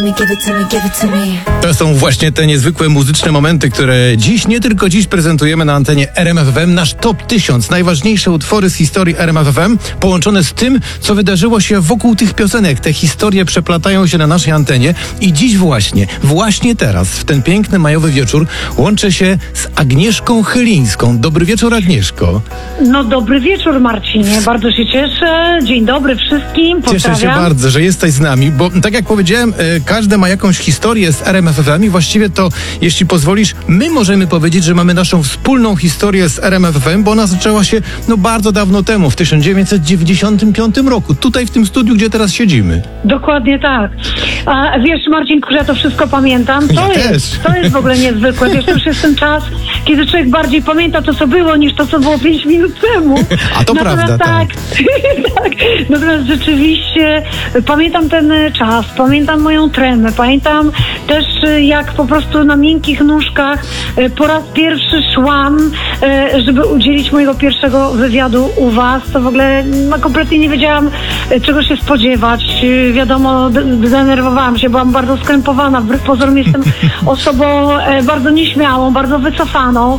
To są właśnie te niezwykłe muzyczne momenty, które nie tylko dziś prezentujemy na antenie RMF FM. Nasz top 1000, najważniejsze utwory z historii RMF FM, połączone z tym, co wydarzyło się wokół tych piosenek. Te historie przeplatają się na naszej antenie i dziś właśnie teraz, w ten piękny majowy wieczór, łączę się z Agnieszką Chylińską. Dobry wieczór, Agnieszko. No dobry wieczór, Marcinie. Bardzo się cieszę. Dzień dobry wszystkim. Pozdrawiam. Cieszę się bardzo, że jesteś z nami, bo tak jak powiedziałem, każdy ma jakąś historię z RMF FM i właściwie to, jeśli pozwolisz, my możemy powiedzieć, że mamy naszą wspólną historię z RMF FM, bo ona zaczęła się bardzo dawno temu, w 1995 roku, tutaj w tym studiu, gdzie teraz siedzimy. Dokładnie tak. A wiesz, Marcinku, że ja to wszystko pamiętam. To jest w ogóle niezwykłe. Wiesz, to już jest ten czas, kiedy człowiek bardziej pamięta to, co było, niż to, co było 5 minut temu. A to natomiast prawda, tak. Natomiast rzeczywiście pamiętam ten czas, pamiętam moją tremę, pamiętam też, jak po prostu na miękkich nóżkach po raz pierwszy szłam, żeby udzielić mojego pierwszego wywiadu u was. To w ogóle kompletnie nie wiedziałam, czego się spodziewać. Wiadomo, zdenerwowałam się, byłam bardzo skrępowana. Wbrew pozorom jestem osobą bardzo nieśmiałą, bardzo wycofaną.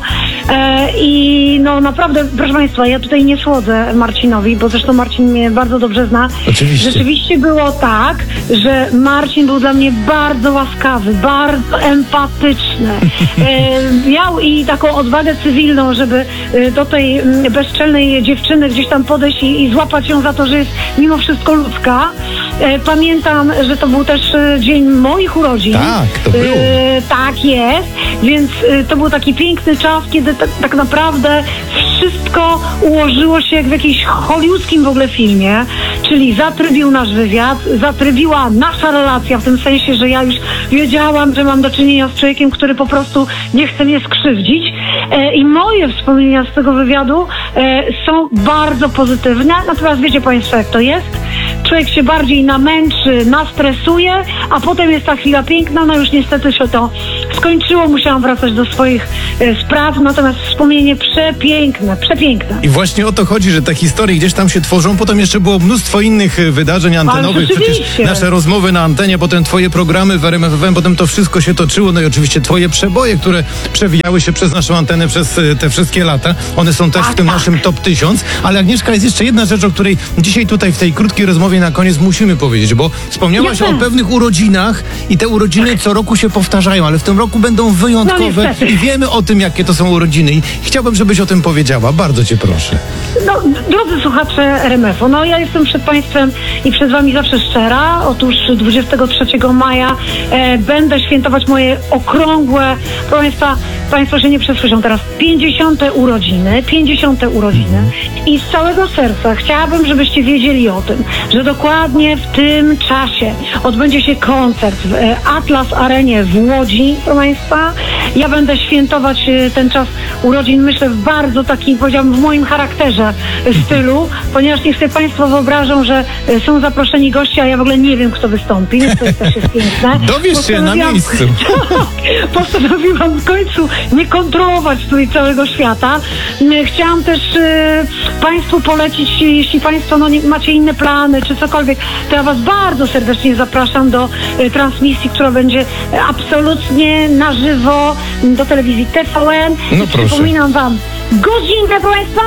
I no naprawdę, proszę państwa, ja tutaj nie słodzę Marcinowi, bo zresztą Marcin mnie bardzo dobrze zna. Oczywiście. Rzeczywiście było tak, że Marcin był dla mnie bardzo łaskawy, bardzo empatyczny. Miał i taką odwagę cywilną, żeby do tej bezczelnej dziewczyny gdzieś tam podejść i złapać ją za to, że jest mimo wszystko ludzka. Pamiętam, że to był też dzień moich urodzin. Tak, to było. Tak jest, więc to był taki piękny czas, kiedy tak naprawdę wszystko ułożyło się jak w jakimś hollywoodzkim w ogóle filmie, czyli zatrybił nasz wywiad, zatrybiła nasza relacja, w tym sensie, że ja już wiedziałam, że mam do czynienia z człowiekiem, który po prostu nie chce mnie skrzywdzić. I moje wspomnienia z tego wywiadu są bardzo pozytywne, natomiast wiecie państwo, jak to jest? Człowiek się bardziej namęczy, nastresuje, a potem jest ta chwila piękna, no już niestety się to skończyło, musiałam wracać do swoich spraw, natomiast wspomnienie przepiękne. I właśnie o to chodzi, że te historie gdzieś tam się tworzą, potem jeszcze było mnóstwo innych wydarzeń antenowych, przecież nasze rozmowy na antenie, potem twoje programy w RMF FM, potem to wszystko się toczyło, no i oczywiście twoje przeboje, które przewijały się przez naszą antenę przez te wszystkie lata, one są też w tym naszym top 1000, ale Agnieszka, jest jeszcze jedna rzecz, o której dzisiaj tutaj w tej krótkiej rozmowie na koniec musimy powiedzieć, bo wspomniałaś o pewnych urodzinach i te urodziny co roku się powtarzają, ale w tym roku będą wyjątkowe i wiemy o tym, jakie to są urodziny i chciałbym, żebyś o tym powiedziała. Bardzo cię proszę. No, drodzy słuchacze RMF-u, no ja jestem przed państwem i przed wami zawsze szczera. Otóż 23 maja będę świętować moje okrągłe, proszę państwo się nie przesłyszą teraz, 50. urodziny. I z całego serca chciałabym, żebyście wiedzieli o tym, że dokładnie w tym czasie odbędzie się koncert w Atlas Arenie w Łodzi, proszę państwa. Ja będę świętować ten czas urodzin, myślę, w bardzo takim, powiedziałabym, w moim charakterze stylu, ponieważ niech sobie państwo wyobrażą, że są zaproszeni goście, a ja w ogóle nie wiem, kto wystąpi, więc to też jest piękne. Dowiesz się na miejscu. Postanowiłam w końcu nie kontrolować tutaj całego świata. Chciałam też państwu polecić, jeśli państwo macie inne plany, czy cokolwiek, to ja was bardzo serdecznie zapraszam do transmisji, która będzie absolutnie na żywo do telewizji TVN. No proszę. Przypominam wam, godzinkę, proszę państwa,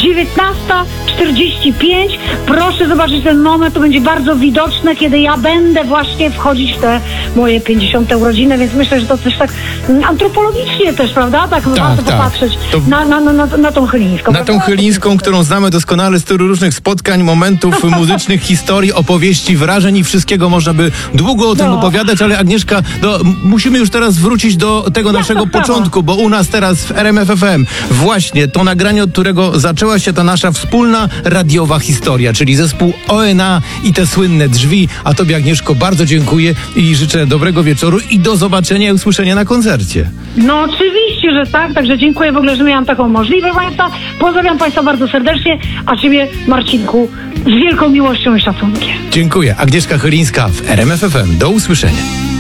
19:45. Proszę zobaczyć ten moment, to będzie bardzo widoczne, kiedy ja będę właśnie wchodzić w te moje 50. urodziny, więc myślę, że to coś tak antropologicznie też, prawda? Tak warto popatrzeć na tą Chylińską. Na tą Chylińską, którą znamy doskonale z tylu różnych spotkań, momentów muzycznych, historii, opowieści, wrażeń i wszystkiego można by długo o tym opowiadać, ale Agnieszka, musimy już teraz wrócić do tego naszego początku, bo u nas teraz w RMF FM właśnie to nagranie, od którego zaczęła się ta nasza wspólna radiowa historia, czyli zespół ONA i te słynne drzwi. A tobie, Agnieszko, bardzo dziękuję i życzę dobrego wieczoru i do zobaczenia i usłyszenia na koncercie. No oczywiście, że tak, także dziękuję w ogóle, że miałam taką możliwość państwa. Pozdrawiam państwa bardzo serdecznie, a ciebie, Marcinku, z wielką miłością i szacunkiem. Dziękuję. Agnieszka Chylińska w RMF FM. Do usłyszenia.